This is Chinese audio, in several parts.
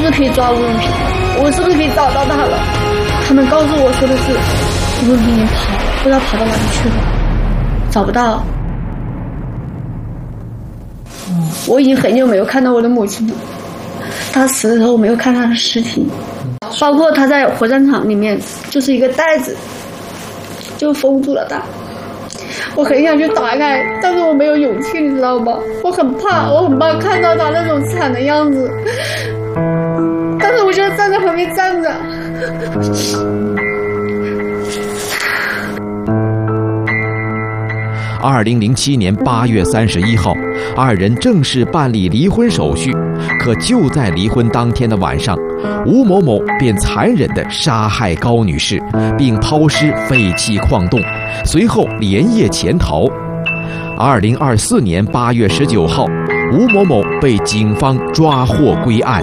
不是可以抓吴永平？我是不是可以找到他了？他们告诉我说的是吴永平已经跑了，不知道跑到哪里去了，找不到。我已经很久没有看到我的母亲了，她死的时候我没有看她的尸体，包括她在火葬场里面就是一个袋子就封住了她。我很想去打开，但是我没有勇气，你知道吗？我很怕看到他那种惨的样子，但是我就站在旁边站着。 2007年8月31号，二人正式办理离婚手续。可就在离婚当天的晚上，吴某某便残忍地杀害高女士，并抛尸废弃矿洞，随后连夜潜逃。2024年8月19号，吴某某被警方抓获归案。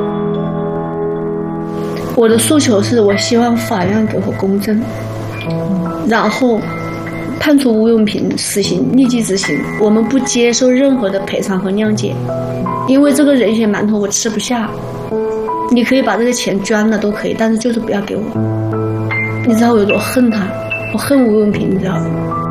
我的诉求是我希望法院给我公正，然后判处吴永平死刑，立即执行。我们不接受任何的赔偿和谅解，因为这个人血馒头我吃不下。你可以把这个钱捐了都可以，但是就是不要给我。你知道我有多恨他，我恨吴永平，你知道吗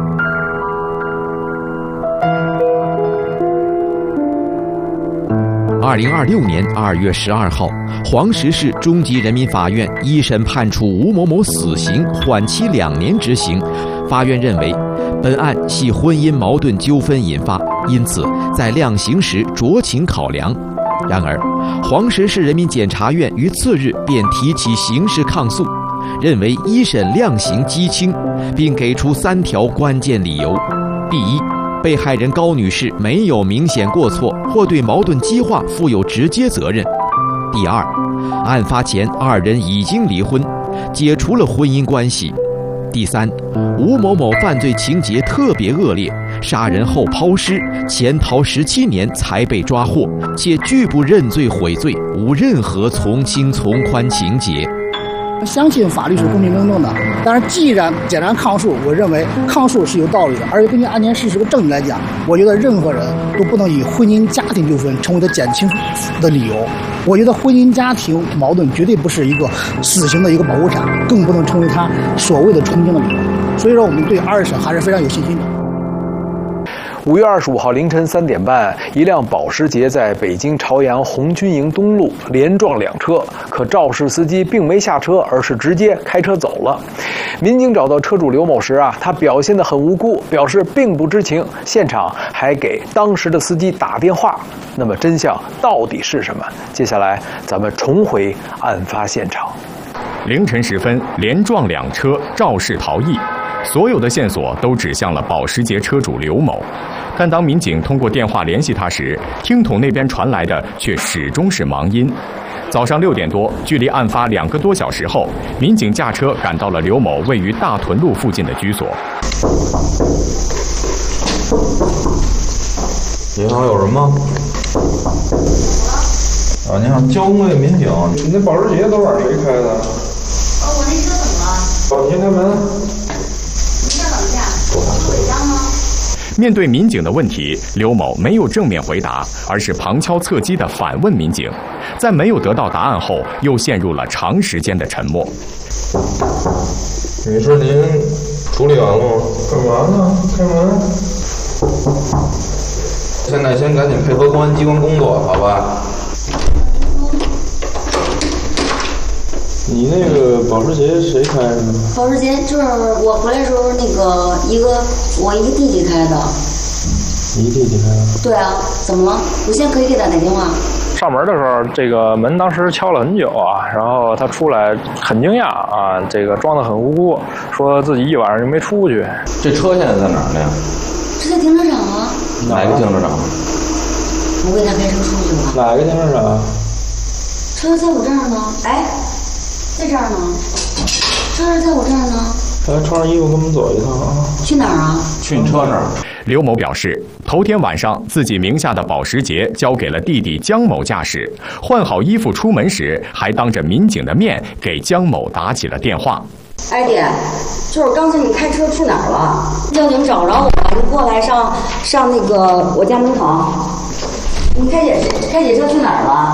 ？2026年2月12号，黄石市中级人民法院一审判处吴某某死刑，缓期2年执行。法院认为，本案系婚姻矛盾纠纷引发，因此在量刑时酌情考量。然而，黄石市人民检察院于次日便提起刑事抗诉，认为一审量刑畸轻，并给出3条关键理由：第一，被害人高女士没有明显过错或对矛盾激化负有直接责任；第二，案发前2人已经离婚，解除了婚姻关系；第三，吴某某犯罪情节特别恶劣，杀人后抛尸，潜逃17年才被抓获，且拒不认罪悔罪，无任何从轻从宽情节。 相信法律是公平公正的，但是既然检察抗诉，我认为抗诉是有道理的，而且根据案件事实和证据来讲，我觉得任何人都不能以婚姻家庭纠纷成为他减轻的理由。我觉得婚姻家庭矛盾绝对不是一个死刑的一个保护伞，更不能成为他所谓的从轻的理由。所以说，我们对2审还是非常有信心的。 5月25号凌晨3点半，一辆保时捷在北京朝阳红军营东路连撞2车，可肇事司机并没下车，而是直接开车走了。民警找到车主刘某时他表现得很无辜，表示并不知情，现场还给当时的司机打电话。那么真相到底是什么？接下来咱们重回案发现场。 凌晨时分，连撞2车，肇事逃逸。所有的线索都指向了保时捷车主刘某，但当民警通过电话联系他时，听筒那边传来的却始终是忙音。早上6点多，距离案发2个多小时后，民警驾车赶到了刘某位于大屯路附近的居所。 你好，有人吗？你好，交工位民警，你那保时捷都是谁开的？ 我那车怎么了？ 你先开门。 面对民警的问题，刘某没有正面回答，而是旁敲侧击地反问民警。在没有得到答案后，又陷入了长时间的沉默。 女士，您处理完了吗？干嘛呢？开门。现在先赶紧配合公安机关工作，好吧？你那个保时捷谁开的？ 保时捷就是我回来的时候我一个弟弟开的。 你弟弟开的？ 对啊，怎么了？我现在可以给他打电话。 上门的时候，这个门当时敲了很久然后他出来很惊讶这个装得很无辜，说自己一晚上就没出去。 这车现在在哪儿呢？ 是在停车场啊。 哪个停车场？ 我给他开车出去了。 哪个停车场？ 车在我这儿呢。哎，在这儿呢。车在我这儿呢。 来，穿上衣服跟我们走一趟啊。 去哪儿啊？ 去你车那儿。 刘某表示，头天晚上自己名下的保时捷交给了弟弟江某驾驶，换好衣服出门时，还当着民警的面给江某打起了电话。 哎爹，就是刚才你开车去哪儿了？交警找着我了，你过来上那个我家门口。你开姐车去哪儿了？